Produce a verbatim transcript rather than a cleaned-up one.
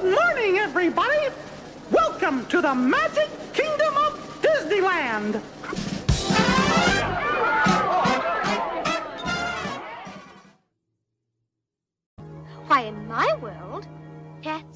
Good morning, everybody. Welcome to the Magic Kingdom of Disneyland. Why, in my world, pets